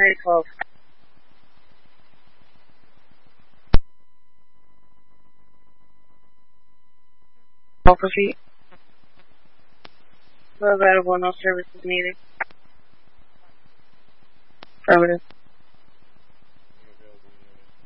12. All proceed. Available, no services needed. Affirmative.